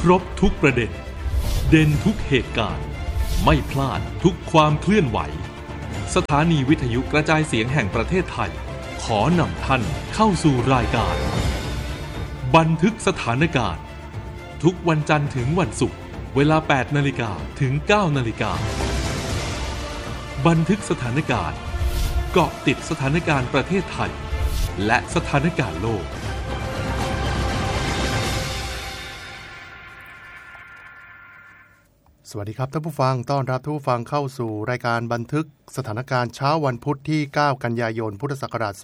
รบทุกประเด็นเด่นทุกเหตุการณ์ไม่พลาดทุกความเคลื่อนไหวสถานีวิทยุกระจายเสียงแห่งประเทศไทยขอนำท่านเข้าสู่รายการบันทึกสถานการณ์ทุกวันจันทร์ถึงวันศุกร์เวลา 8 นาฬิกาถึง 9 นาฬิกาบันทึกสถานการณ์เกาะติดสถานการณ์ประเทศไทยและสถานการณ์โลกสวัสดีครับท่านผู้ฟังต้อนรับทุกฟังเข้าสู่รายการบันทึกสถานการณ์เช้าวันพุธที่ 9 กันยายน พุทธศักราช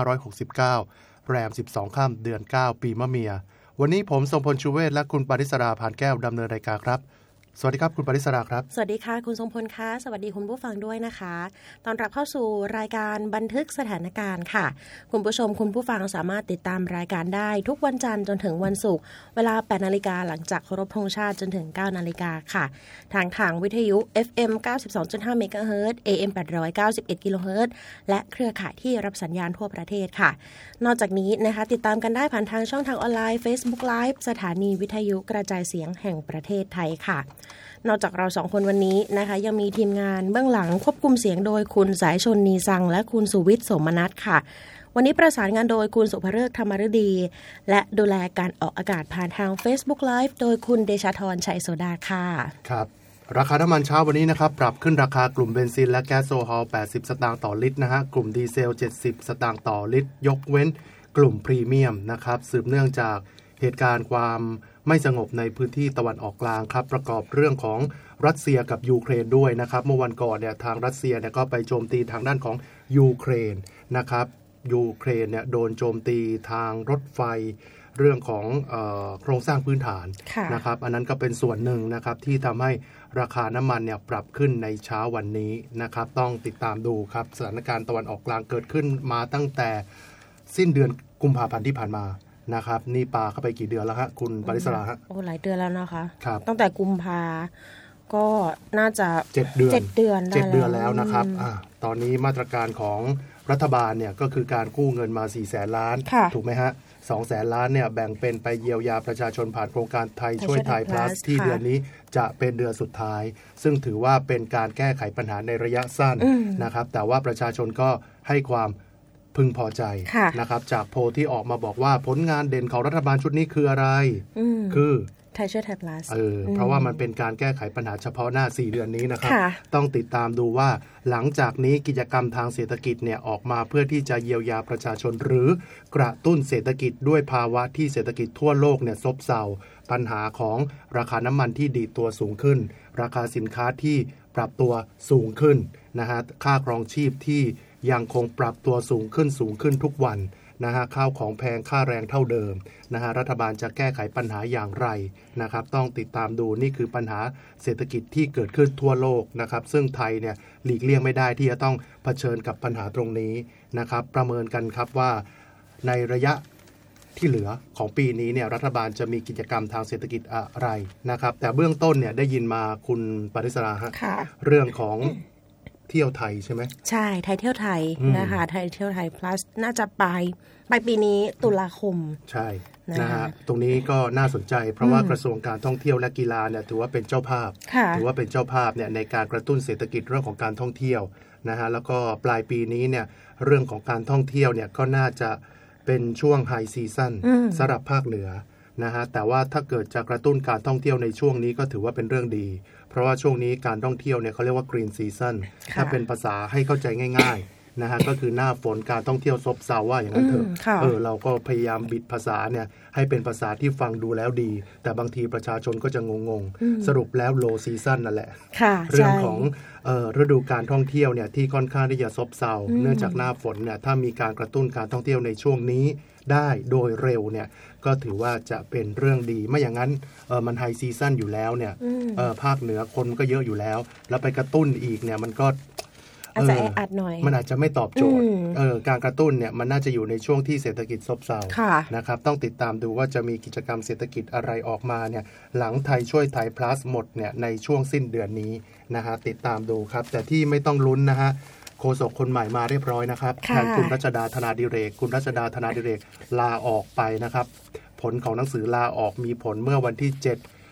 2569 แรม 12 ค่ำเดือน 9 ปีมะเมียวันนี้ผมทรงพลชูเวศและคุณปริศราพานแก้วดำเนินรายการครับสวัสดีครับคุณปริศราครับสวัสดีค่ะคุณทรงพลคะสวัสดีคุณผู้ฟังด้วยนะคะต้อนรับเข้าสู่รายการบันทึกสถานการณ์ค่ะคุณผู้ชมคุณผู้ฟังสามารถติดตามรายการได้ทุกวันจันทร์จนถึงวันศุกร์เวลา 8 นาฬิกาหลังจากเคารพธงชาติจนถึง 9 นาฬิกาค่ะทางวิทยุ FM 92.5 เมกะเฮิรตซ์ AM 891 กิโลเฮิรตซ์และเครือข่ายที่รับสัญญาณทั่วประเทศค่ะนอกจากนี้นะคะติดตามกันได้ผ่านทางช่องทางออนไลน์ Facebook Live สถานีวิทยุกระจายเสียงแห่งประเทศไทยค่ะนอกจากเราสองคนวันนี้นะคะยังมีทีมงานเบื้องหลังควบคุมเสียงโดยคุณสายชนนีซังและคุณสุวิทย์โสมนัสค่ะวันนี้ประสานงานโดยคุณสุภฤกษ์ธรรมฤดีและดูแลการออกอากาศผ่านทาง Facebook Live โดยคุณเดชาธรชัยโสดาค่ะครับราคาน้ำมันเช้าวันนี้นะครับปรับขึ้นราคากลุ่มเบนซินและแก๊สโซฮอล80 สตางค์ต่อลิตรนะฮะกลุ่มดีเซล70 สตางค์ต่อลิตรยกเว้นกลุ่มพรีเมียมนะครับสืบเนื่องจากเหตุการณ์ความไม่สงบในพื้นที่ตะวันออกกลางครับประกอบเรื่องของรัสเซียกับยูเครนด้วยนะครับเมื่อวันก่อนเนี่ยทางรัสเซียเนี่ยก็ไปโจมตีทางด้านของยูเครนนะครับยูเครนเนี่ยโดนโจมตีทางรถไฟเรื่องของโครงสร้างพื้นฐานนะครับอันนั้นก็เป็นส่วนหนึ่งนะครับที่ทำให้ราคาน้ำมันเนี่ยปรับขึ้นในเช้าวันนี้นะครับต้องติดตามดูครับสถานการณ์ตะวันออกกลางเกิดขึ้นมาตั้งแต่สิ้นเดือนกุมภาพันธ์ที่ผ่านมานะครับนี่ปาเข้าไปกี่เดือนแล้วฮะคุณปริศราฮะโอ้หลายเดือนแล้วนะคะตั้งแต่กุมภาก็น่าจะ 7 เดือนแล้วนะครับตอนนี้มาตรการของรัฐบาลเนี่ยก็คือการกู้เงินมา400,000 ล้านถูกไหมฮะ200,000 ล้านเนี่ยแบ่งเป็นไปเยียวยาประชาชนผ่านโครงการไทยช่วยไทย plus ที่เดือนนี้จะเป็นเดือนสุดท้ายซึ่งถือว่าเป็นการแก้ไขปัญหาในระยะสั้นนะครับแต่ว่าประชาชนก็ให้ความพึงพอใจนะครับจากโพลที่ออกมาบอกว่าผลงานเด่นของรัฐบาลชุดนี้คืออะไรคือไทยช่วยไทย plus เพราะว่ามันเป็นการแก้ไขปัญหาเฉพาะหน้า4 เดือนนี้นะครับต้องติดตามดูว่าหลังจากนี้กิจกรรมทางเศรษฐกิจเนี่ยออกมาเพื่อที่จะเยียวยาประชาชนหรือกระตุ้นเศรษฐกิจด้วยภาวะที่เศรษฐกิจทั่วโลกเนี่ยซบเซาปัญหาของราคาน้ำมันที่ดีดตัวสูงขึ้นราคาสินค้าที่ปรับตัวสูงขึ้นนะฮะค่าครองชีพที่ยังคงปรับตัวสูงขึ้นทุกวันนะฮะข้าวของแพงค่าแรงเท่าเดิมนะฮะรัฐบาลจะแก้ไขปัญหาอย่างไรนะครับต้องติดตามดูนี่คือปัญหาเศรษฐกิจที่เกิดขึ้นทั่วโลกนะครับซึ่งไทยเนี่ยหลีกเลี่ยงไม่ได้ที่จะต้องเผชิญกับปัญหาตรงนี้นะครับประเมินกันครับว่าในระยะที่เหลือของปีนี้เนี่ยรัฐบาลจะมีกิจกรรมทางเศรษฐกิจอะไรนะครับแต่เบื้องต้นเนี่ยได้ยินมาคุณปริศราฮะเรื่องของเที่ยวไทยใช่ไหมใช่ไทยเที่ยวไทยนะคะไทยเที่ยวไทย plus น่าจะปลายปีนี้ตุลาคมใช่นะฮะตรงนี้ก็น่าสนใจเพราะว่ากระทรวงการท่องเที่ยวและกีฬาเนี่ยถือว่าเป็นเจ้าภาพเนี่ยในการกระตุ้นเศรษฐกิจเรื่องของการท่องเที่ยวนะฮะแล้วก็ปลายปีนี้เนี่ยเรื่องของการท่องเที่ยวเนี่ยก็น่าจะเป็นช่วงไฮซีซั่นสำหรับภาคเหนือนะฮะแต่ว่าถ้าเกิดจะกระตุ้นการท่องเที่ยวในช่วงนี้ก็ถือว่าเป็นเรื่องดีเพราะว่าช่วงนี้การท่องเที่ยวเนี่ยเขาเรียกว่า Green Season ถ้าเป็นภาษาให้เข้าใจง่ายๆนะฮะก็คือหน้าฝนการท่องเที่ยวซบเซาว่าอย่างนั้นเถอะเราก็พยายามบิดภาษาเนี่ยให้เป็นภาษาที่ฟังดูแล้วดีแต่บางทีประชาชนก็จะงงๆสรุปแล้ว Low Season นั่นแหละเรื่องของฤดูการท่องเที่ยวเนี่ยที่ค่อนข้างที่จะซบเซาเนื่องจากหน้าฝนเนี่ยถ้ามีการกระตุ้นการท่องเที่ยวในช่วงนี้ได้โดยเร็วเนี่ยก็ถือว่าจะเป็นเรื่องดีไม่อย่างนั้นมันไฮซีซั่นอยู่แล้วเนี่ยภาคเหนือคนก็เยอะอยู่แล้วแล้วไปกระตุ้นอีกเนี่ยมันก็อาจจะแออัดหน่อยมันอาจจะไม่ตอบโจทย์การกระตุ้นเนี่ยมันน่าจะอยู่ในช่วงที่เศรษฐกิจซบเซานะครับต้องติดตามดูว่าจะมีกิจกรรมเศรษฐกิจอะไรออกมาเนี่ยหลังไทยช่วยไทย plus หมดเนี่ยในช่วงสิ้นเดือนนี้นะฮะติดตามดูครับแต่ที่ไม่ต้องลุ้นนะฮะโฆษกคนใหม่มาเรียบร้อยนะครับแทนคุณรัชดาธนาดิเรกคุณรัชดาธนาดิเรกลาออกไปนะครับผลของหนังสือลาออกมีผลเมื่อวันที่7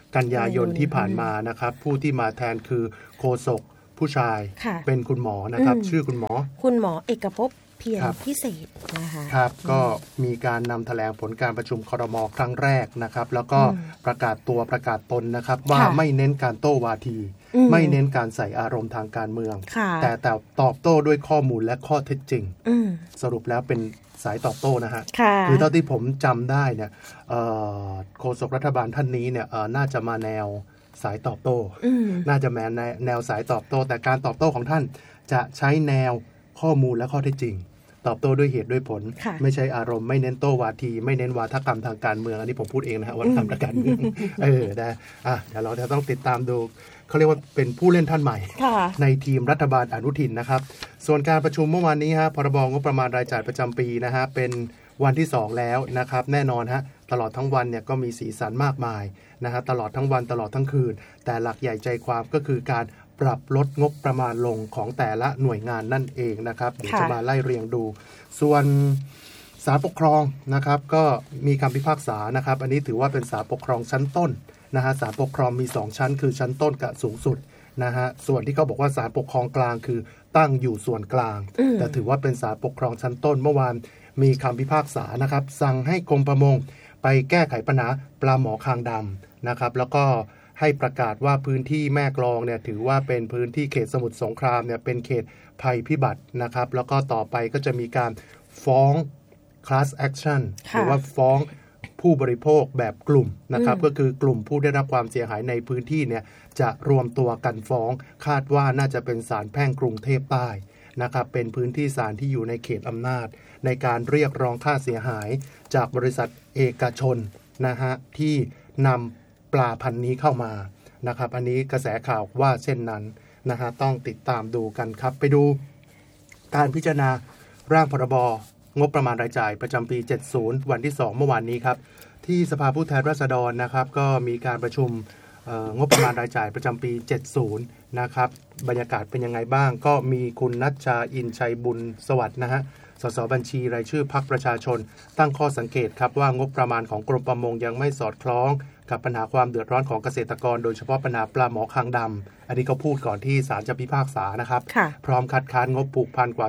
กันยายนที่ผ่านมานะครับผู้ที่มาแทนคือโฆษกผู้ชายเป็นคุณหมอนะครับชื่อคุณหมอเอกภพเพียรพิเศษนะคะครับก็มีการนำแถลงผลการประชุมครม.ครั้งแรกนะครับแล้วก็ประกาศตนนะครับว่าไม่เน้นการโต้วาทีไม่เน้นการใส่อารมณ์ทางการเมืองแต่ตอบโต้ด้วยข้อมูลและข้อเท็จจริงสรุปแล้วเป็นสายตอบโต้นะฮะคือเท่าที่ผมจำได้เนี่ยโฆษกรัฐบาลท่านนี้เนี่ยน่าจะมาแนวสายตอบโต้น่าจะแนวสายตอบโต้แต่การตอบโต้ของท่านจะใช้แนวข้อมูลและข้อเท็จจริงตอบโต้ด้วยเหตุด้วยผลไม่ใช่อารมณ์ไม่เน้นโต้วาทีไม่เน้นวาทกรรมทางการเมืองอันนี้ผมพูดเองนะฮะวาทกรรมทางการเมืองนะเดี๋ยวเราจะต้องติดตามดูเขาเรียกว่าเป็นผู้เล่นท่านใหม่ในทีมรัฐบาลอนุทินนะครับส่วนการประชุมเมื่อวานนี้ฮะพรบงบประมาณรายจ่ายประจำปีนะฮะเป็นวันที่2แล้วนะครับแน่นอนฮะตลอดทั้งวันเนี่ยก็มีสีสันมากมายนะฮะตลอดทั้งวันตลอดทั้งคืนแต่หลักใหญ่ใจความก็คือการปรับลดงบประมาณลงของแต่ละหน่วยงานนั่นเองนะครับเดี๋ยวจะมาไล่เรียงดูส่วนศาลปกครองนะครับก็มีคำพิพากษานะครับอันนี้ถือว่าเป็นศาลปกครองชั้นต้นนะฮะศาลปกครองมี2ชั้นคือชั้นต้นกับสูงสุดนะฮะส่วนที่เขาบอกว่าศาลปกครองกลางคือตั้งอยู่ส่วนกลางแต่ถือว่าเป็นศาลปกครองชั้นต้นเมื่อวานมีคำพิพากษานะครับสั่งให้กรมประมงไปแก้ไขปัญหาปลาหมอคางดำนะครับแล้วก็ให้ประกาศว่าพื้นที่แม่กลองเนี่ยถือว่าเป็นพื้นที่เขตสมุทรสงครามเนี่ยเป็นเขตภัยพิบัตินะครับแล้วก็ต่อไปก็จะมีการฟ้อง class action หรือว่าฟ้องผู้บริโภคแบบกลุ่มนะครับก็คือกลุ่มผู้ได้รับความเสียหายในพื้นที่เนี่ยจะรวมตัวกันฟ้องคาดว่าน่าจะเป็นศาลแพ่งกรุงเทพใต้นะครับเป็นพื้นที่ศาลที่อยู่ในเขตอำนาจในการเรียกร้องค่าเสียหายจากบริษัทเอกชนนะฮะที่นำปลาพันธุ์นี้เข้ามานะครับอันนี้กระแสข่าวว่าเช่นนั้นนะฮะต้องติดตามดูกันครับไปดูการพิจารณาร่างพรบงบประมาณรายจ่ายประจำปี70วันที่2เมื่อวานนี้ครับที่สภาผู้แทนราษฎรนะครับก็มีการประชุมงบประมาณรายจ่ายประจำปี70นะครับบรรยากาศเป็นยังไงบ้างก็มีคุณณัชชาอินชัยบุญสวัสดิ์นะฮะสสบัญชีรายชื่อพรรคประชาชนตั้งข้อสังเกตครับว่างบประมาณของกรมประมงยังไม่สอดคล้องกับปัญหาความเดือดร้อนของเกษตรกรโดยเฉพาะปัญหาปลาหมอคางดำอันนี้ก็พูดก่อนที่ศาลจะพิพากษานะครับพร้อมคัดค้านงบผูกพันกว่า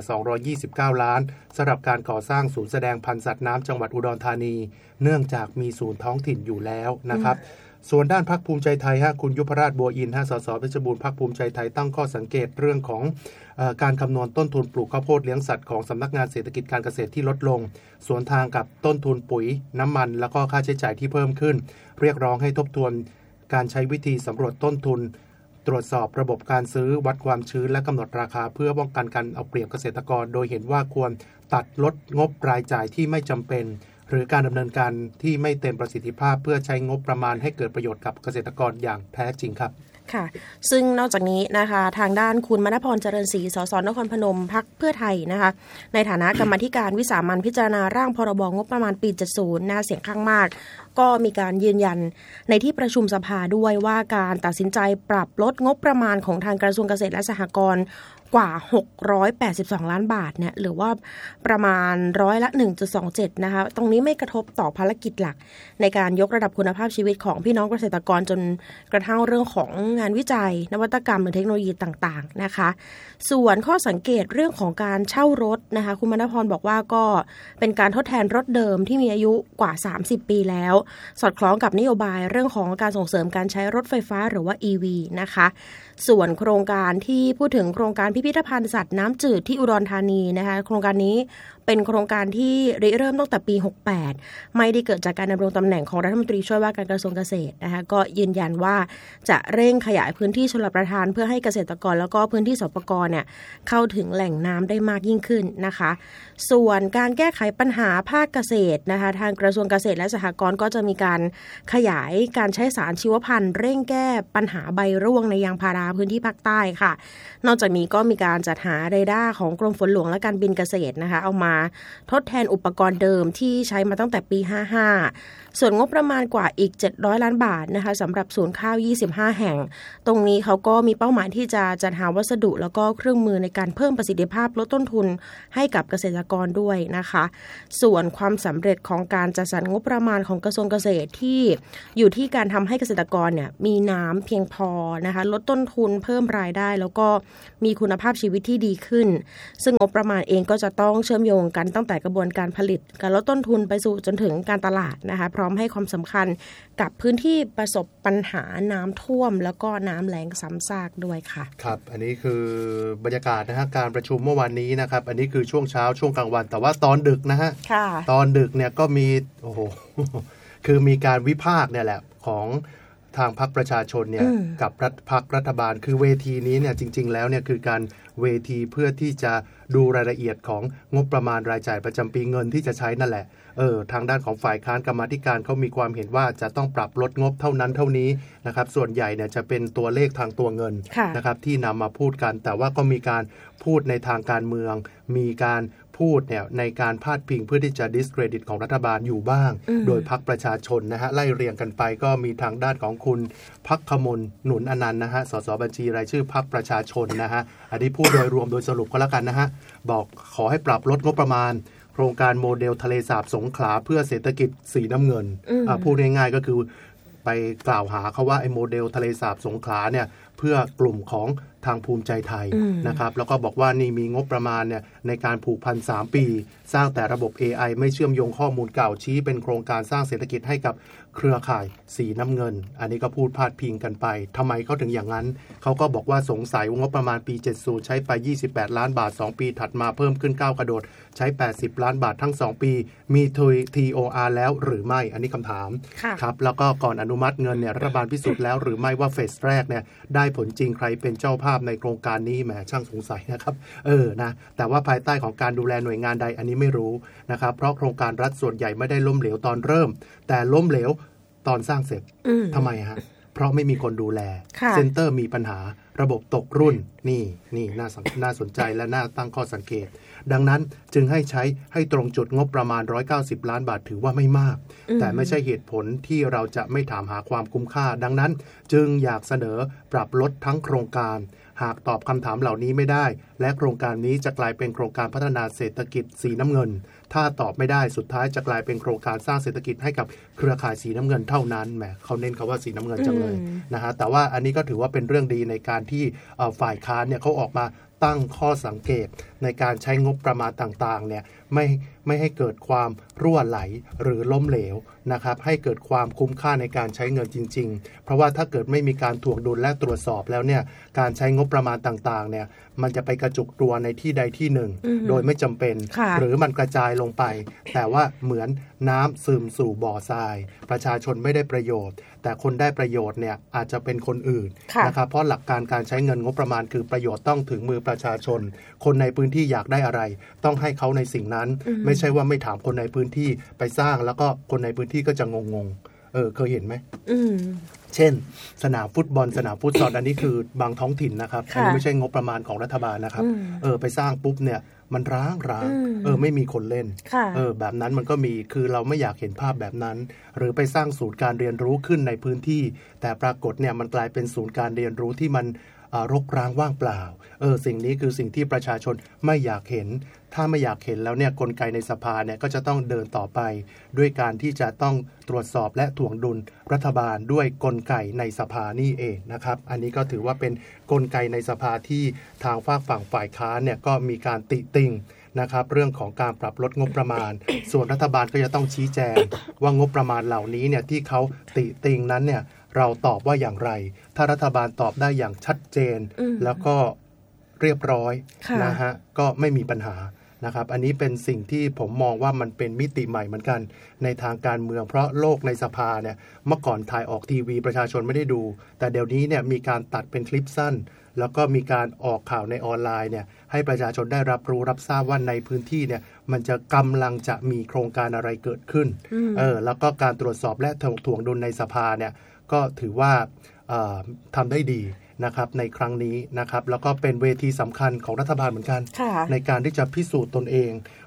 229ล้านสำหรับการก่อสร้างศูนย์แสดงพันธุ์สัตว์น้ำจังหวัดอุดรธานีเนื่องจากมีศูนย์ท้องถิ่นอยู่แล้วนะครับส่วนด้านพรรคภูมิใจไทยคุณยุพราชบัวอินทร์สสเพชรบูรณ์พรรคภูมิใจไทยตั้งข้อสังเกตเรื่องของการคำนวณต้นทุนปลูกข้าวโพดเลี้ยงสัตว์ของสำนักงานเศรษฐกิจการเกษตรที่ลดลงสวนทางกับต้นทุนปุ๋ยน้ำมันแล้วก็ค่าใช้จ่ายที่เพิ่มขึ้นเรียกร้องให้ทบทวนการใช้วิธีสำรวจต้นทุนตรวจสอบระบบการซื้อวัดความชื้นและกำหนดราคาเพื่อป้องกันการเอาเปรียบเกษตรกรโดยเห็นว่าควรตัดลดงบรายจ่ายที่ไม่จำเป็นหรือการดำเนินการที่ไม่เต็มประสิทธิภาพเพื่อใช้งบประมาณให้เกิดประโยชน์กับเกษตรกรอย่างแท้จริงครับค่ะซึ่งนอกจากนี้นะคะทางด้านคุณมณพรเจริญศรีสสนครพนมพรรคเพื่อไทยนะคะในฐานะกรรมาธิการวิสามัญพิจารณาร่างพรบงบประมาณปี70เสียงข้างมากก็มีการยืนยันในที่ประชุมสภาด้วยว่าการตัดสินใจปรับลดงบประมาณของทางกระทรวงเกษตรและสหกรณ์กว่า682ล้านบาทเนี่ยหรือว่าประมาณ100% นะคะตรงนี้ไม่กระทบต่อภารกิจหลักในการยกระดับคุณภาพชีวิตของพี่น้องเกษตรกรจนกระทั่งเรื่องของงานวิจัยนวัตกรรมหรือเทคโนโลยีต่างๆนะคะส่วนข้อสังเกตเรื่องของการเช่ารถนะคะคุณมณพรบอกว่าก็เป็นการทดแทนรถเดิมที่มีอายุกว่า30ปีแล้วสอดคล้องกับนโยบายเรื่องของการส่งเสริมการใช้รถไฟฟ้าหรือว่า EV นะคะส่วนโครงการที่พูดถึงโครงการพิพิธภัณฑ์สัตว์น้ำจืดที่อุดรธานีนะคะโครงการนี้เป็นโครงการที่เริ่มตั้งแต่ปี68ไม่ได้เกิดจากการดำรงตำแหน่งของรัฐมนตรีช่วยว่าการกระทรวงเกษตรนะคะก็ยืนยันว่าจะเร่งขยายพื้นที่ชลประทานเพื่อให้เกษตรกรแล้วก็พื้นที่สปก.เนี่ยเข้าถึงแหล่งน้ำได้มากยิ่งขึ้นนะคะส่วนการแก้ไขปัญหาภาคเกษตรนะคะทางกระทรวงเกษตรและสหกรณ์ก็จะมีการขยายการใช้สารชีวพันธุ์เร่งแก้ปัญหาใบร่วงในยางพาราพื้นที่ภาคใต้ค่ะนอกจากนี้ก็มีการจัดหาเรดาร์ของกรมฝนหลวงและการบินเกษตรนะคะเอามาทดแทนอุปกรณ์เดิมที่ใช้มาตั้งแต่ปี55ส่วนงบประมาณกว่าอีก700ล้านบาทนะคะสำหรับศูนย์ข้าว25แห่งตรงนี้เขาก็มีเป้าหมายที่จะจัดหาวัสดุแล้วก็เครื่องมือในการเพิ่มประสิทธิภาพลดต้นทุนให้กับเกษตรกรด้วยนะคะส่วนความสำเร็จของการจัดสรรงบประมาณของกระทรวงเกษตรที่อยู่ที่การทำให้เกษตรกรเนี่ยมีน้ำเพียงพอนะคะลดต้นทุนเพิ่มรายได้แล้วก็มีคุณภาพชีวิตที่ดีขึ้นซึ่งงบประมาณเองก็จะต้องเชื่อมโยงกันตั้งแต่กระบวนการผลิตการลดต้นทุนไปสู่จนถึงการตลาดนะคะพร้อมให้ความสำคัญกับพื้นที่ประสบปัญหาน้ำท่วมแล้วก็น้ำแล้งซ้ำซากด้วยค่ะครับอันนี้คือบรรยากาศนะฮะการประชุมเมื่อวานนี้นะครับอันนี้คือช่วงเช้าช่วงกลางวันแต่ว่าตอนดึกนะฮะตอนดึกเนี่ยก็มีโอ้โหคือมีการวิพากษ์เนี่ยแหละของทางพรรคประชาชนเนี่ยกับพรรครัฐบาลคือเวทีนี้เนี่ยจริงๆแล้วเนี่ยคือการเวทีเพื่อที่จะดูรายละเอียดของงบประมาณรายจ่ายประจำปีเงินที่จะใช้นั่นแหละทางด้านของฝ่ายค้านกรรมาธิการเขามีความเห็นว่าจะต้องปรับลดงบเท่านั้นเท่านี้นะครับส่วนใหญ่เนี่ยจะเป็นตัวเลขทางตัวเงินนะครับที่นำมาพูดกันแต่ว่าก็มีการพูดในทางการเมืองมีการพูดเนี่ยในการพาดพิงเพื่อที่จะ discredit ของรัฐบาลอยู่บ้างโดยพรรคประชาชนนะฮะไล่เรียงกันไปก็มีทางด้านของคุณภักขมลหนุนอนันต์นะฮะสสบัญชีรายชื่อพรรคประชาชนนะฮะอันนี้พูดโดยรวมโดยสรุปก็แล้วกันนะฮะบอกขอให้ปรับลดงบประมาณโครงการโมเดลทะเลสาบสงขลาเพื่อเศรษฐกิจสีน้ำเงินพูดง่ายๆก็คือไปกล่าวหาเขาว่าไอ้โมเดลทะเลสาบสงขลาเนี่ยเพื่อกลุ่มของทางภูมิใจไทยนะครับแล้วก็บอกว่านี่มีงบประมาณเนี่ยในการผูกพัน3 ปีสร้างแต่ระบบ AI ไม่เชื่อมโยงข้อมูลเก่าชี้เป็นโครงการสร้างเศรษฐกิจให้กับเครือข่ายสีน้ำเงินอันนี้ก็พูดพาดพิงกันไปทำไมเขาถึงอย่างนั้นเขาก็บอกว่าสงสัยว่างบประมาณปี70ใช้ไป28ล้านบาท2ปีถัดมาเพิ่มขึ้นก้าวกระโดดใช้80ล้านบาททั้ง2ปีมี TOR แล้วหรือไม่อันนี้คำถามครับแล้วก็ก่อนอนุมัติเงินเนี่ยรัฐบาลพิสูจน์แล้วหรือไม่ว่าเฟสแรกเนี่ยได้ผลจริงใครเป็นเจ้าภาพในโครงการนี้แหมช่างสงสัยนะครับนะแต่ว่าภายใต้ของการดูแลหน่วยงานใดอันนี้ไม่รู้นะครับเพราะโครงการรัฐส่วนใหญ่ไม่ได้ล้มเหลวตอนเริ่มแต่ล้มเหลวตอนสร้างเสร็จทำไมฮะเพราะไม่มีคนดูแลเซ็นเตอร์มีปัญหาระบบตกรุ่นนี่น่าสนใจและน่าตั้งข้อสังเกตดังนั้นจึงให้ตรงจุดงบประมาณ190ล้านบาทถือว่าไม่มากแต่ไม่ใช่เหตุผลที่เราจะไม่ถามหาความคุ้มค่าดังนั้นจึงอยากเสนอปรับลดทั้งโครงการหากตอบคำถามเหล่านี้ไม่ได้และโครงการนี้จะกลายเป็นโครงการพัฒนาเศรษฐกิจสีน้ำเงินถ้าตอบไม่ได้สุดท้ายจะกลายเป็นโครงการสร้างเศรษฐกิจให้กับเครือข่ายสีน้ำเงินเท่านั้นแหมเขาเน้นคำว่าสีน้ำเงินจังเลยนะฮะแต่ว่าอันนี้ก็ถือว่าเป็นเรื่องดีในการที่ฝ่ายค้านเนี่ยเขาออกมาตั้งข้อสังเกตในการใช้งบประมาณต่างๆเนี่ยไม่ให้เกิดความรั่วไหลหรือล้มเหลวนะครับให้เกิดความคุ้มค่าในการใช้เงินจริงๆเพราะว่าถ้าเกิดไม่มีการถ่วงดุลและตรวจสอบแล้วเนี่ยการใช้งบประมาณต่างๆเนี่ยมันจะไปกระจุกตัวในที่ใดที่หนึ่งโดยไม่จำเป็นหรือมันกระจายลงไปแต่ว่าเหมือนน้ำซึมสู่บ่อทรายประชาชนไม่ได้ประโยชน์แต่คนได้ประโยชน์เนี่ยอาจจะเป็นคนอื่นนะครับเพราะหลักการการใช้เงินงบประมาณคือประโยชน์ต้องถึงมือประชาชนคนในพื้นที่อยากได้อะไรต้องให้เขาในสิ่งนั้นไม่ใช่ว่าไม่ถามคนในพื้นที่ไปสร้างแล้วก็คนในพื้นที่ก็จะงงเคยเห็นไหมเช่นสนามฟุตบอลสนามฟุตซอลอันนี้คือบางท้องถิ่นนะครับอันนี้ไม่ใช่งบประมาณของรัฐบาลนะครับไปสร้างปุ๊บเนี่ยมันร้างไม่มีคนเล่นแบบนั้นมันก็มีคือเราไม่อยากเห็นภาพแบบนั้นหรือไปสร้างศูนย์การเรียนรู้ขึ้นในพื้นที่แต่ปรากฏเนี่ยมันกลายเป็นศูนย์การเรียนรู้ที่มันรกร้างว่างเปล่าสิ่งนี้คือสิ่งที่ประชาชนไม่อยากเห็นถ้าไม่อยากเห็นแล้วเนี่ยกลไกในสภาเนี่ยก็จะต้องเดินต่อไปด้วยการที่จะต้องตรวจสอบและถ่วงดุลรัฐบาลด้วยกลไกในสภานี่เองนะครับอันนี้ก็ถือว่าเป็นกลไกในสภาที่ทางฝั่งฝ่ายค้านเนี่ยก็มีการติติงนะครับเรื่องของการปรับลดงบประมาณ ส่วนรัฐบาลก็จะต้องชี้แจงว่างบประมาณเหล่านี้เนี่ยที่เขาติติงนั้นเนี่ยเราตอบว่าอย่างไรถ้ารัฐบาลตอบได้อย่างชัดเจนแล้วก็เรียบร้อยนะฮะก็ไม่มีปัญหานะครับอันนี้เป็นสิ่งที่ผมมองว่ามันเป็นมิติใหม่เหมือนกันในทางการเมืองเพราะโลกในสภาเนี่ยเมื่อก่อนถ่ายออกทีวีประชาชนไม่ได้ดูแต่เดี๋ยวนี้เนี่ยมีการตัดเป็นคลิปสั้นแล้วก็มีการออกข่าวในออนไลน์เนี่ยให้ประชาชนได้รับรู้รับทราบว่าในพื้นที่เนี่ยมันจะกำลังจะมีโครงการอะไรเกิดขึ้นแล้วก็การตรวจสอบและถ่วงดุลในสภาเนี่ยก็ถือว่าทำได้ดีนะครับในครั้งนี้นะครับแล้วก็เป็นเวทีสำคัญของรัฐบาลเหมือนกันในการที่จะพิสูจน์ตนเอง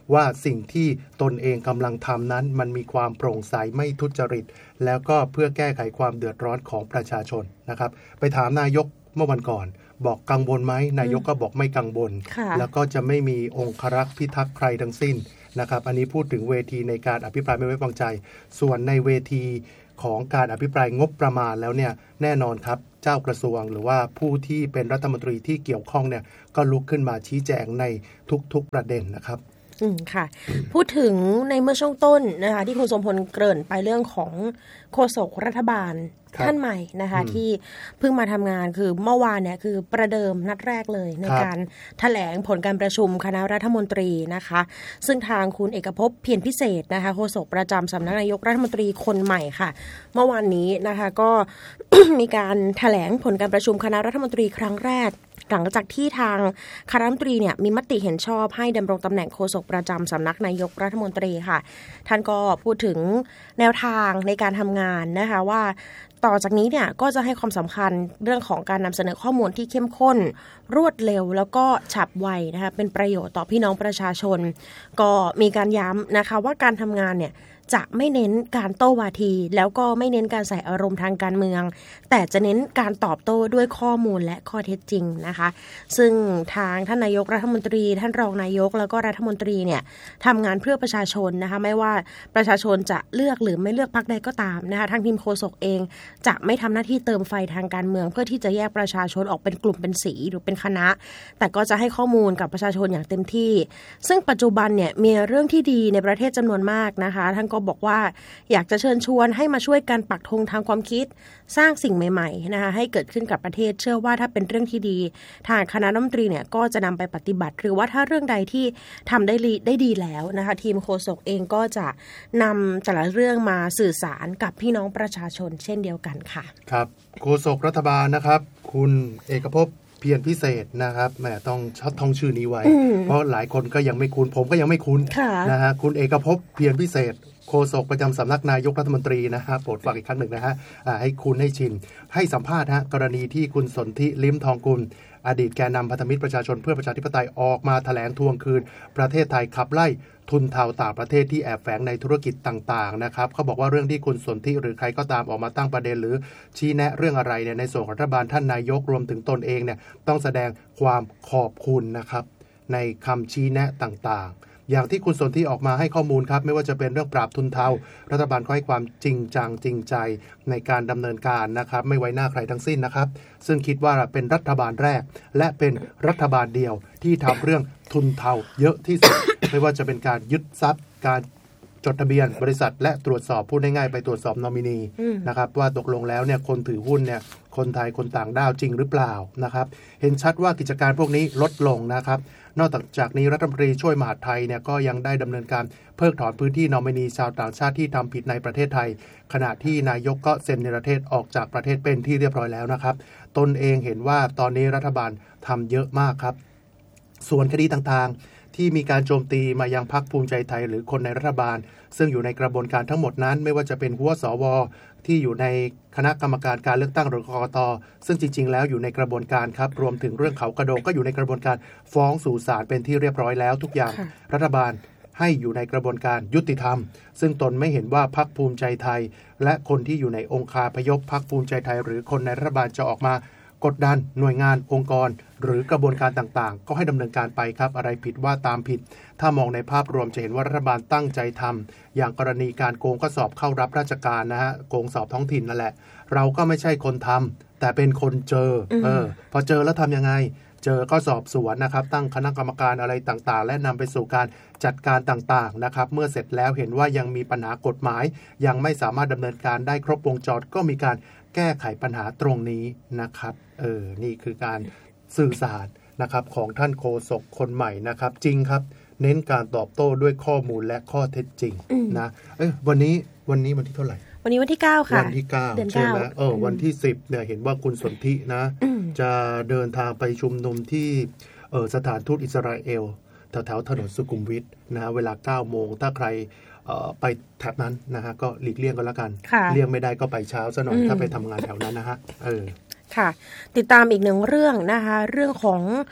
ว่าสิ่งที่ตนเองกำลังทำนั้นมันมีความโปร่งใสไม่ทุจริตแล้วก็เพื่อแก้ไขความเดือดร้อนของประชาชนนะครับไปถามนายกเมื่อวันก่อนบอกกังวลไหมนายกก็บอกไม่กังวลแล้วก็จะไม่มีองครักษ์พิทักษ์ใครทั้งสิ้นนะครับอันนี้พูดถึงเวทีในการอภิปรายไม่ไว้วางใจส่วนในเวทีของการอภิปรายงบประมาณแล้วเนี่ยแน่นอนครับเจ้ากระทรวงหรือว่าผู้ที่เป็นรัฐมนตรีที่เกี่ยวข้องเนี่ยก็ลุกขึ้นมาชี้แจงในทุกๆประเด็นนะครับค่ะพูดถึงในเมื่อช่วงต้นนะคะที่คุณสมพลเกริ่นไปเรื่องของโฆษกรัฐบาลท่านใหม่นะคะที่เพิ่งมาทำงานคือเมื่อวานเนี่ยคือประเดิมนัดแรกเลยในการแถลงผลการประชุมคณะรัฐมนตรีนะคะซึ่งทางคุณเอกภพเพียรพิเศษนะคะโฆษกประจำสำนักนายกรัฐมนตรีคนใหม่ค่ะเมื่อวานนี้นะคะก็ มีการแถลงผลการประชุมคณะรัฐมนตรีครั้งแรกหลังจากที่ทางคณะรัฐมนตรีเนี่ยมีมติเห็นชอบให้ดำรงตำแหน่งโฆษกประจำสำนักนายกรัฐมนตรีค่ะท่านก็พูดถึงแนวทางในการทำงานนะคะว่าต่อจากนี้เนี่ยก็จะให้ความสำคัญเรื่องของการนำเสนอข้อมูลที่เข้มข้นรวดเร็วแล้วก็ฉับไวนะคะเป็นประโยชน์ต่อพี่น้องประชาชนก็มีการย้ำนะคะว่าการทำงานเนี่ยจะไม่เน้นการโต้วาทีแล้วก็ไม่เน้นการใส่อารมณ์ทางการเมืองแต่จะเน้นการตอบโต้ด้วยข้อมูลและข้อเท็จจริงนะคะซึ่งทางท่านนายกรัฐมนตรีท่านรองนายกแล้วก็รัฐมนตรีเนี่ยทำงานเพื่อประชาชนนะคะไม่ว่าประชาชนจะเลือกหรือไม่เลือกพรรคใดก็ตามนะคะทางทีมโฆษกเองจะไม่ทำหน้าที่เติมไฟทางการเมืองเพื่อที่จะแยกประชาชนออกเป็นกลุ่มเป็นสีหรือเป็นคณะแต่ก็จะให้ข้อมูลกับประชาชนอย่างเต็มที่ซึ่งปัจจุบันเนี่ยมีเรื่องที่ดีในประเทศจำนวนมากนะคะท่านก็บอกว่าอยากจะเชิญชวนให้มาช่วยกันปักธงทางความคิดสร้างสิ่งใหม่ๆนะคะให้เกิดขึ้นกับประเทศเชื่อว่าถ้าเป็นเรื่องที่ดีทางคณะรัฐมนตรีเนี่ยก็จะนำไปปฏิบัติหรือว่าถ้าเรื่องใดที่ทำได้ดีแล้วนะคะทีมโฆษกเองก็จะนำแต่ละเรื่องมาสื่อสารกับพี่น้องประชาชนเช่นเดียวกันค่ะครับโฆษกรัฐบาลนะครับคุณเอกภพเพียรพิเศษนะครับแหมต้องท่องชื่อนี้ไว้เพราะหลายคนก็ยังไม่คุ้นผมก็ยังไม่คุ้นนะฮะคุณเอกภพเพียรพิเศษโฆษกประจำสำนักนายกรัฐมนตรีนะฮะโปรดฟังอีกครั้งหนึ่งนะฮะให้คุ้นให้ชินให้สัมภาษณ์กรณีที่คุณสนธิลิ้มทองกุลอดีตแกนนำพันธมิตรประชาชนเพื่อประชาธิปไตยออกมาแถลงทวงคืนประเทศไทยขับไล่ทุนเทาต่างประเทศที่แอบแฝงในธุรกิจต่างๆนะครับเขาบอกว่าเรื่องที่คุณสนธิหรือใครก็ตามออกมาตั้งประเด็นหรือชี้แนะเรื่องอะไรเนี่ยในส่วนของรัฐบาลท่านนายกรวมถึงตนเองเนี่ยต้องแสดงความขอบคุณนะครับในคำชี้แนะต่างๆอย่างที่คุณสนธิออกมาให้ข้อมูลครับไม่ว่าจะเป็นเรื่องปราบทุนเทารัฐบาลก็ให้ความจริงจังจริงใจในการดำเนินการนะครับไม่ไว้หน้าใครทั้งสิ้นนะครับซึ่งคิดว่าเป็นรัฐบาลแรกและเป็นรัฐบาลเดียวที่ทำเรื่องทุนเทาเยอะที่สุด ไม่ว่าจะเป็นการยึดทรัพย์การจดทะเบียนบริษัทและตรวจสอบพูดง่ายๆไปตรวจสอบนอมินีนะครับว่าตกลงแล้วเนี่ยคนถือหุ้นเนี่ยคนไทยคนต่างด้าวจริงหรือเปล่านะครับเห็นชัดว่ากิจการพวกนี้ลดลงนะครับนอกจากนี้รัฐมนตรีช่วยมหาดไทยเนี่ยก็ยังได้ดำเนินการเพิกถอนพื้นที่นอมินีชาวต่างชาติที่ทำผิดในประเทศไทยขณะที่นายกก็เซ็นเนรเทศออกจากประเทศเป็นที่เรียบร้อยแล้วนะครับตนเองเห็นว่าตอนนี้รัฐบาลทำเยอะมากครับส่วนคดีต่างๆที่มีการโจมตีมายังพรรคภูมิใจไทยหรือคนในรัฐบาลซึ่งอยู่ในกระบวนการทั้งหมดนั้นไม่ว่าจะเป็นหัวสวที่อยู่ในคณะกรรมการการเลือกตั้งหรือกกต.ซึ่งจริงๆแล้วอยู่ในกระบวนการครับรวมถึงเรื่องเขากระโดงก็อยู่ในกระบวนการฟ้องสู่ศาลเป็นที่เรียบร้อยแล้วทุกอย่างรัฐบาลให้อยู่ในกระบวนการยุติธรรมซึ่งตนไม่เห็นว่าพรรคภูมิใจไทยและคนที่อยู่ในองค์คาพยพพรรคภูมิใจไทยหรือคนในรัฐบาลจะออกมากดดันหน่วยงานองค์กรหรือกระบวนการต่างๆก็ให้ดำเนินการไปครับอะไรผิดว่าตามผิดถ้ามองในภาพรวมจะเห็นว่ารัฐบาลตั้งใจทำอย่างกรณีการโกงข้อสอบเข้ารับราชการนะฮะโกงสอบท้องถิ่นนั่นแหละเราก็ไม่ใช่คนทำแต่เป็นคนเจอพอเจอแล้วทำยังไงเจอก็สอบสวนนะครับตั้งคณะกรรมการอะไรต่างๆและนำไปสู่การจัดการต่างๆนะครับเมื่อเสร็จแล้วเห็นว่ายังมีปัญหากฎหมายยังไม่สามารถดำเนินการได้ครบวงจรก็มีการแก้ไขปัญหาตรงนี้นะครับนี่คือการสื่อสารนะครับของท่านโฆษกคนใหม่นะครับจริงครับเน้นการตอบโต้ด้วยข้อมูลและข้อเท็จจริงนะวันนี้วันที่เท่าไหร่วันนี้วันที่9ค่ะวันที่9ใช่ไหมวันที่10เนี่ยเห็นว่าคุณสนธินะจะเดินทางไปชุมนุมที่สถานทูตอิสราเอลแถวถนนสุขุมวิทนะเวลา 9 โมงถ้าใครไปแถบนั้นนะฮะก็หลีกเลี่ยงกันแล้วกันเลี่ยงไม่ได้ก็ไปเช้าซะหน่อยถ้าไปทำงานแถวนั้นนะฮะค่ะติดตามอีกหนึ่งเรื่องนะคะเรื่องของ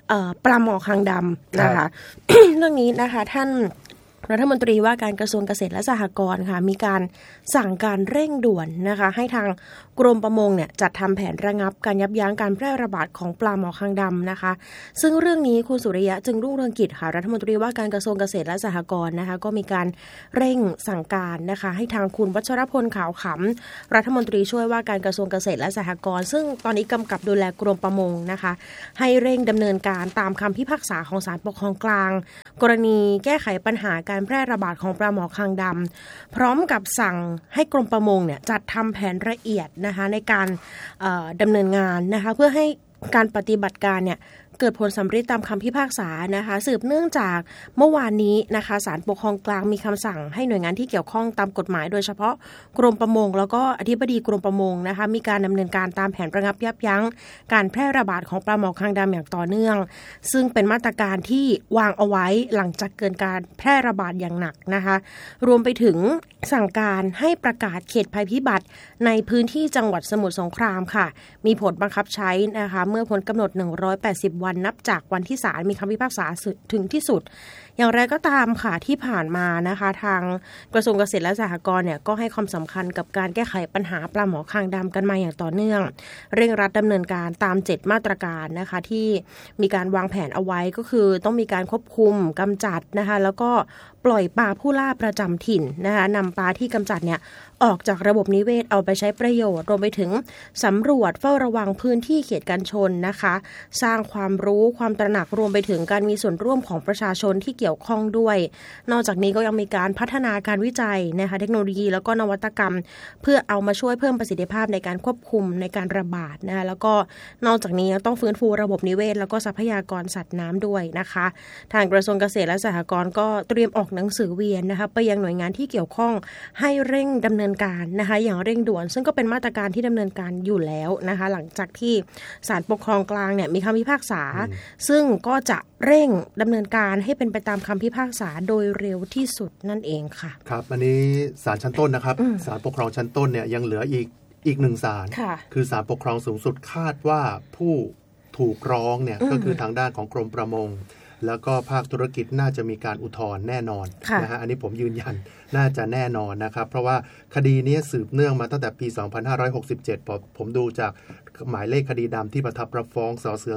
ปลาหมอคางดำนะคะ เรื่องนี้นะคะท่านรัฐมนตรีว่าการกระทรวงเกษตรและสหกรณ์ค่ะมีการสั่งการเร่งด่วนนะคะให้ทางกรมประมงเนี่ยจัดทำแผนระงับการยับยั้งการแพร่ระบาดของปลาหมอคางดำนะคะซึ่งเรื่องนี้คุณสุริยะจึงรุ่งเรืองกิจค่ะรัฐมนตรีว่าการกระทรวงเกษตรและสหกรณ์นะคะก็มีการเร่งสั่งการนะคะให้ทางคุณวัชรพลขาวขำรัฐมนตรีช่วยว่าการกระทรวงเกษตรและสหกรณ์ซึ่งตอนนี้กำกับดูแลกรมประมงนะคะให้เร่งดำเนินการตามคำพิพากษาของศาลปกครองกลางกรณีแก้ไขปัญหาการแพร่ระบาดของปลาหมอคางดำพร้อมกับสั่งให้กรมประมงเนี่ยจัดทำแผนละเอียดนะคะในการดำเนินงานนะคะเพื่อให้การปฏิบัติการเนี่ยเกิดผลสำเร็จตามคำพิพากษานะคะสืบเนื่องจากเมื่อวานนี้นะคะศาลปกครองกลางมีคำสั่งให้หน่วยงานที่เกี่ยวข้องตามกฎหมายโดยเฉพาะกรมประมงแล้วก็อธิบดีกรมประมงนะคะมีการดำเนินการตามแผนระงับยับยั้งการแพร่ระบาดของปลาหมอคางดำอย่างต่อเนื่องซึ่งเป็นมาตรการที่วางเอาไว้หลังจากเกิดการแพร่ระบาดอย่างหนักนะคะรวมไปถึงสั่งการให้ประกาศเขตภัยพิบัติในพื้นที่จังหวัดสมุทรสงครามค่ะมีผลบังคับใช้นะคะเมื่อพ้นกำหนด180วันนับจากวันที่ศาลมีคำพิพากษาถึงที่สุดอย่างไรก็ตามค่ะที่ผ่านมานะคะทางกระทรวงเกษตรและสหกรณ์เนี่ยก็ให้ความสำคัญกับการแก้ไขปัญหาปลาหมอคางดำกันมาอย่างต่อเนื่องเร่งรัดดำเนินการตาม7มาตรการนะคะที่มีการวางแผนเอาไว้ก็คือต้องมีการควบคุมกำจัดนะคะแล้วก็ปล่อยปลาผู้ล่าประจำถิ่นนะคะนำปลาที่กำจัดเนี่ยออกจากระบบนิเวศเอาไปใช้ประโยชน์รวมไปถึงสำรวจเฝ้าระวังพื้นที่เขตกันชนนะคะสร้างความรู้ความตระหนักรวมไปถึงการมีส่วนร่วมของประชาชนที่เกี่ยวข้องด้วยนอกจากนี้ก็ยังมีการพัฒนาการวิจัยนะคะเทคโนโลยีแล้วก็นวัตกรรมเพื่อเอามาช่วยเพิ่มประสิทธิภาพในการควบคุมในการระบาดนะคะแล้วก็นอกจากนี้ต้องฟื้นฟูระบบนิเวศแล้วก็ทรัพยากรสัตว์น้ำด้วยนะคะทางกระทรวงเกษตรและสหกรณ์ก็เตรียมออกหนังสือเวียนนะคะไปยังหน่วยงานที่เกี่ยวข้องให้เร่งดำเนินการนะคะอย่างเร่งด่วนซึ่งก็เป็นมาตรการที่ดำเนินการอยู่แล้วนะคะหลังจากที่ศาลปกครองกลางเนี่ยมีคำพิพากษาซึ่งก็จะเร่งดำเนินการให้เป็นไปตามคำพิพากษาโดยเร็วที่สุดนั่นเองค่ะครับอันนี้ศาลชั้นต้นนะครับศาลปกครองชั้นต้นเนี่ยยังเหลืออีกหนึ่งศาลคือศาลปกครองสูงสุดคาดว่าผู้ถูกร้องเนี่ยก็คือทางด้านของกรมประมงแล้วก็ภาคธุรกิจน่าจะมีการอุทธรณ์แน่นอนนะฮะอันนี้ผมยืนยันน่าจะแน่นอนนะครับเพราะว่าคดีนี้สืบเนื่องมาตั้งแต่ปี 2567 ผมดูจากหมายเลขคดีดำที่ประทับรับฟ้องสเสือ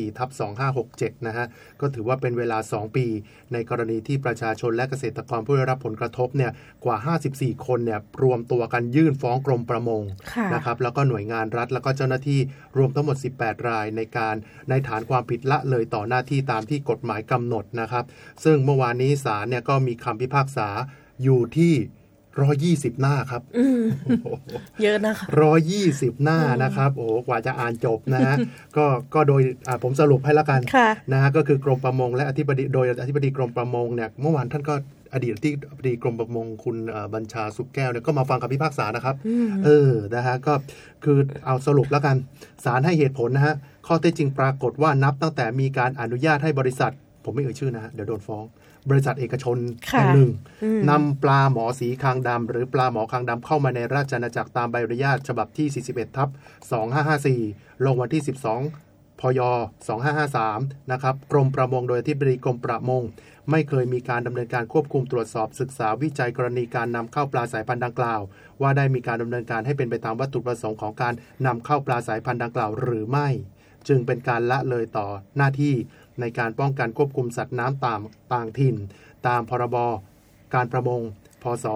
14/2567 นะฮะก็ถือว่าเป็นเวลา2ปีในกรณีที่ประชาชนและเกษตรกรผู้ได้รับผลกระทบเนี่ยกว่า54คนเนี่ยรวมตัวกันยื่นฟ้องกรมประมงนะครับแล้วก็หน่วยงานรัฐแล้วก็เจ้าหน้าที่รวมทั้งหมด18รายในฐานความผิดละเลยต่อหน้าที่ตามที่กฎหมายกำหนดนะครับซึ่งเมื่อวานนี้ศาลเนี่ยก็มีคำพิพากษาอยู่ที่120หน้าครับเยอะนะคะ 120หน้านะครับโอ้กว่าจะอ่านจบนะฮะ ก็โดยผมสรุปให้ละกันนะฮะก็คือกรมประมงและอธิบดีกรมประมงเนี่ยเมื่อวานท่านก็อดีตที่อธิบดีกรมประมงคุณบัญชาสุขแก้วเนี่ยก็มาฟังคำพิพากษานะครับนะฮะก็คือเอาสรุปแล้วกันศาลให้เหตุผลนะฮะข้อเท็จจริงปรากฏว่านับตั้งแต่มีการอนุญาตให้บริษัทผมไม่เอ่ยชื่อนะฮะเดี๋ยวโดนฟ้องบริษัทเอกชนแห่งหนึ่งนำปลาหมอสีคางดำหรือปลาหมอคางดำเข้ามาในราชอาณาจักรตามใบอนุญาตฉบับที่ 41/2554 ลงวันที่ 12 พย 2553 นะครับกรมประมงโดยอธิบดีกรมประมงไม่เคยมีการดำเนินการควบคุมตรวจสอบศึกษาวิจัยกรณีการนำเข้าปลาสายพันธุ์ดังกล่าวว่าได้มีการดำเนินการให้เป็นไปตามวัตถุประสงค์ของการนำเข้าปลาสายพันธุ์ดังกล่าวหรือไม่จึงเป็นการละเลยต่อหน้าที่ในการป้องกันควบคุมสัตว์น้ำต่างถิ่นตามพรบการประมงพ.ศ.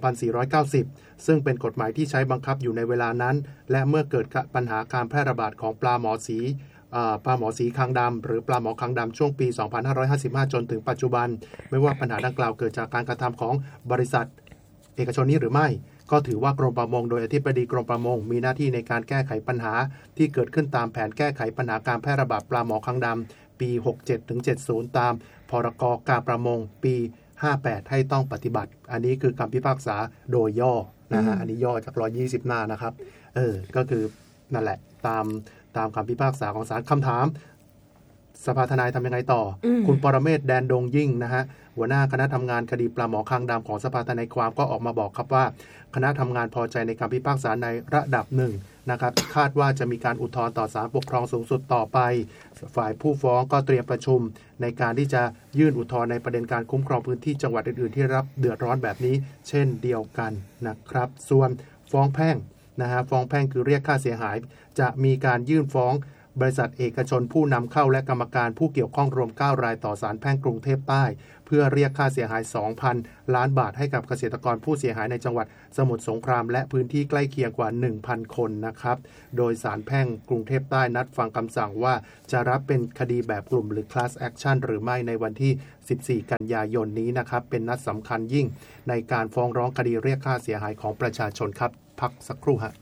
2490ซึ่งเป็นกฎหมายที่ใช้บังคับอยู่ในเวลานั้นและเมื่อเกิดปัญหาการแพร่ระบาดของปลาหมอสีคางดำหรือปลาหมอคางดำช่วงปี 2555 จนถึงปัจจุบันไม่ว่าปัญหาดังกล่าวเกิดจากการกระทำของบริษัทเอกชนนี้หรือไม่ก็ถือว่ากรมประมงโดยอธิบดีกรมประมงมีหน้าที่ในการแก้ไขปัญหาที่เกิดขึ้นตามแผนแก้ไขปัญหาการแพร่ระบาดปลาหมอคางดำปี 67-70 ตามพรก.การประมงปี 58 ให้ต้องปฏิบัติอันนี้คือคำพิพากษาโดยย่อนะฮะอันนี้ย่อจาก120หน้านะครับก็คือนั่นแหละตามคำพิพากษาของศาลคำถามสภาทนายทำยังไงต่อคุณปรเมศ แดนดงยิ่งนะฮะหัวหน้าคณะทำงานคดีปลาหมอคางดำของสภาทนายความก็ออกมาบอกครับว่าคณะทำงานพอใจในคำพิพากษาในระดับหนึ่งนะครับคาดว่าจะมีการอุทธรณ์ต่อศาลปกครองสูงสุดต่อไปฝ่ายผู้ฟ้องก็เตรียมประชุมในการที่จะยื่นอุทธรณ์ในประเด็นการคุ้มครองพื้นที่จังหวัดอื่นๆที่รับเดือดร้อนแบบนี้เช่นเดียวกันนะครับส่วนฟ้องแพ่งนะฮะฟ้องแพ่งคือเรียกค่าเสียหายจะมีการยื่นฟ้องบริษัทเอกชนผู้นำเข้าและกรรมการผู้เกี่ยวข้องรวม9รายต่อศาลแพ่งกรุงเทพใต้เพื่อเรียกค่าเสียหาย 2,000 ล้านบาทให้กับเกษตรกรผู้เสียหายในจังหวัดสมุทรสงครามและพื้นที่ใกล้เคียงกว่า 1,000 คนนะครับโดยศาลแพ่งกรุงเทพใต้นัดฟังคำสั่งว่าจะรับเป็นคดีแบบกลุ่มหรือ class action หรือไม่ในวันที่ 14 กันยายนนี้นะครับเป็นนัดสำคัญยิ่งในการฟ้องร้องคดีเรียกค่าเสียหายของประชาชนครับพักสักครู่ฮะ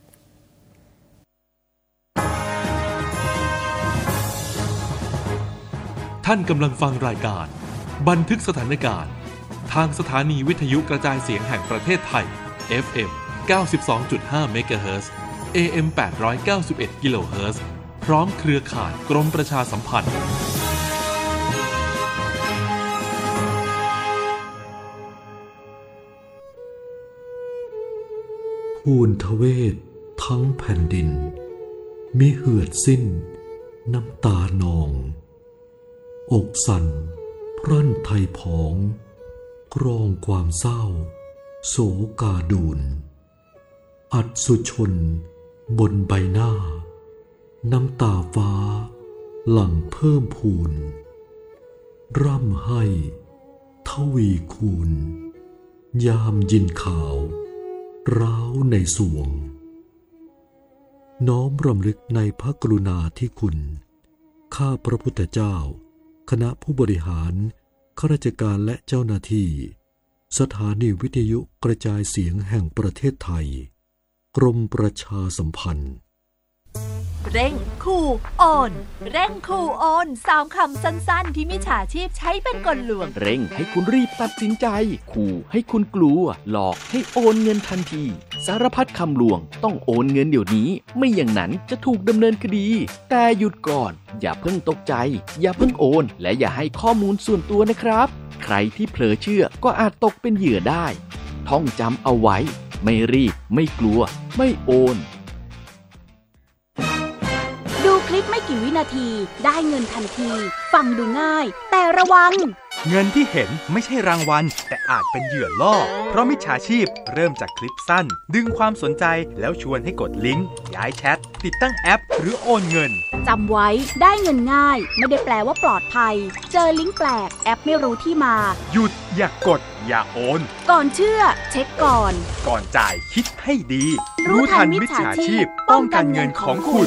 ท่านกำลังฟังรายการบันทึกสถานการณ์ทางสถานีวิทยุกระจายเสียงแห่งประเทศไทย FM 92.5 เมกะเฮิรตซ์ AM 891 กิโลเฮิรตซ์พร้อมเครือข่ายกรมประชาสัมพันธ์ภูนทเวศทั้งแผ่นดินมิเหือดสิ้นน้ำตานองอกสั่นพรั่นไทยผองกรองความเศร้าโศกาดูนอัศสุชนบนใบหน้าน้ำตาฟ้าหลั่งเพิ่มพูนร่ำให้ทวีคูณยามยินข่าวร้าวในสวงน้อมรำลึกในพระกรุณาธิคุณข้าพระพุทธเจ้าคณะผู้บริหารข้าราชการและเจ้าหน้าที่สถานีวิทยุกระจายเสียงแห่งประเทศไทยกรมประชาสัมพันธ์เร่งขู่โอนเร่งขู่โอน3 คำสั้นๆที่มิจฉาชีพใช้เป็นกลลวงเร่งให้คุณรีบตัดสินใจขู่ให้คุณกลัวหลอกให้โอนเงินทันทีสารพัดคำลวงต้องโอนเงินเดี๋ยวนี้ไม่อย่างนั้นจะถูกดำเนินคดีแต่หยุดก่อนอย่าเพิ่งตกใจอย่าเพิ่งโอนและอย่าให้ข้อมูลส่วนตัวนะครับใครที่เผลอเชื่อก็อาจตกเป็นเหยื่อได้ท่องจำเอาไว้ไม่รีบไม่กลัวไม่โอนดูคลิปไม่กี่วินาทีได้เงินทันทีฟังดูง่ายแต่ระวังเงินที่เห็นไม่ใช่รางวัลแต่อาจเป็นเหยื่อล่อเพราะมิจฉาชีพเริ่มจากคลิปสั้นดึงความสนใจแล้วชวนให้กดลิงก์ย้ายแชทติดตั้งแอปหรือโอนเงินจำไว้ได้เงินง่ายไม่ได้แปลว่าปลอดภัยเจอลิงก์แปลกแอปไม่รู้ที่มาหยุดอย่ากดอย่าโอนก่อนเชื่อเช็คก่อนจ่ายคิดให้ดีรู้ทันมิจฉาชีพป้องกันเงินของคุณ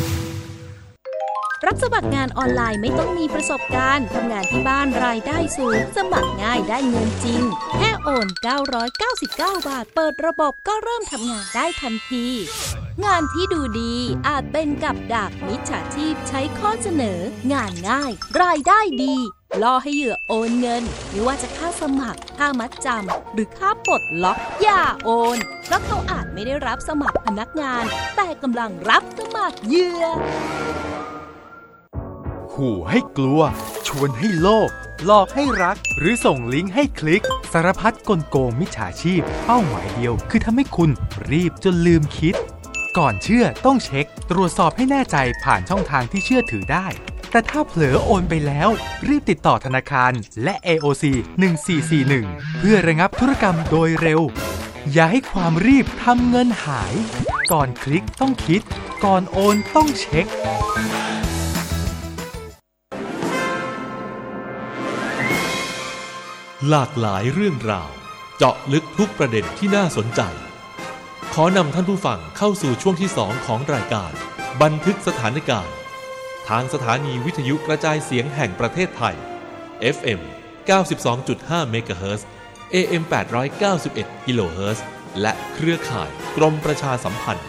รับสมัครงานออนไลน์ไม่ต้องมีประสบการณ์ทำงานที่บ้านรายได้สูงสมัครง่ายได้เงินจริงแค่โอน999 บาทเปิดระบบก็เริ่มทำงานได้ทันทีงานที่ดูดีอาจเป็นกับดักมิจฉาชีพใช้ข้อเสนองานง่ายรายได้ดีล่อให้เหยื่อโอนเงินไม่ว่าจะค่าสมัครค่ามัดจำหรือค่าปลดล็อกอย่าโอนเพราะเขาอาจไม่ได้รับสมัครพนักงานแต่กำลังรับสมัครเหยื่อขู่ให้กลัวชวนให้โลภหลอกให้รักหรือส่งลิงก์ให้คลิกสารพัดกลโกงมิจฉาชีพเป้าหมายเดียวคือทำให้คุณรีบจนลืมคิดก่อนเชื่อต้องเช็คตรวจสอบให้แน่ใจผ่านช่องทางที่เชื่อถือได้แต่ถ้าเผลอโอนไปแล้วรีบติดต่อธนาคารและ AOC 1441เพื่อระงับธุรกรรมโดยเร็วอย่าให้ความรีบทำเงินหายก่อนคลิกต้องคิดก่อนโอนต้องเช็คหลากหลายเรื่องราวเจาะลึกทุกประเด็นที่น่าสนใจขอนำท่านผู้ฟังเข้าสู่ช่วงที่2ของรายการบันทึกสถานการณ์ทางสถานีวิทยุกระจายเสียงแห่งประเทศไทย FM 92.5 เมกะเฮิรตซ์ AM 891 กิโลเฮิรตซ์และเครือข่ายกรมประชาสัมพันธ์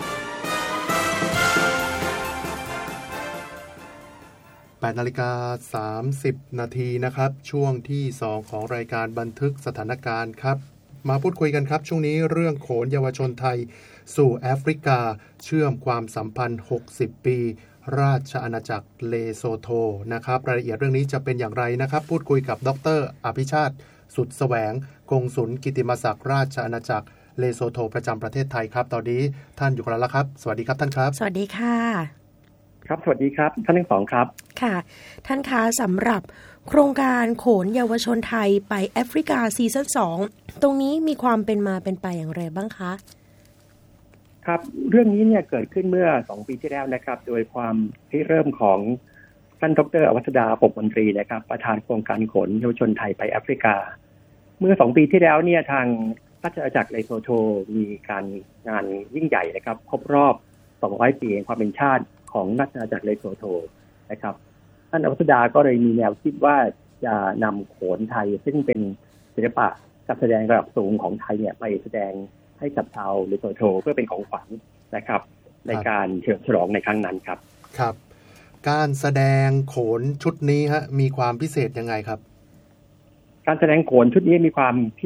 8:30 นาทีนะครับช่วงที่2ของรายการบันทึกสถานการณ์ครับมาพูดคุยกันครับช่วงนี้เรื่องโขนเยาวชนไทยสู่แอฟริกาเชื่อมความสัมพันธ์60 ปีราชอาณาจักรเลโซโธนะครับรายละเอียดเรื่องนี้จะเป็นอย่างไรนะครับพูดคุยกับดร.อภิชาติสุดแสวงกงสุลกิตติมศักดิ์ราชอาณาจักรเลโซโธประจำประเทศไทยครับตอนนี้ท่านอยู่กับเราแล้วครับสวัสดีครับท่านครับสวัสดีค่ะครับสวัสดีครับท่านทั้งสองครับค่ะท่านคะสำหรับโครงการโขนเยาวชนไทยไปแอฟริกาซีซั่น2ตรงนี้มีความเป็นมาเป็นไปอย่างไรบ้างคะครับเรื่องนี้เนี่ยเกิดขึ้นเมื่อ2ปีที่แล้วนะครับโดยความที่เริ่มของท่านดร.อวัสดาปกมนตรีนะครับประธานโครงการโขนเยาวชนไทยไปแอฟริกาเมื่อ2ปีที่แล้วเนี่ยทางราชอาณาจักรเลโซโธมีการงานยิ่งใหญ่นะครับครบรอบ200ปีแห่งความเป็นชาติของราชอาณาจักรเลโซโธนะครับท่านอวัสดาก็เลยมีแนวคิดว่าจะนำโขนไทยซึ่งเป็นศิลปะการแสดงระดับสูงของไทยเนี่ยไปแสดงให้กับชาวเลโซโธเพื่อเป็นของขวัญนะครับในการเฉลิมฉลองในครั้งนั้นครับครับการแสดงโขนชุดนี้ฮะมีความพิเศษยังไงครับการแสดงโขนชุดนี้มีความพิ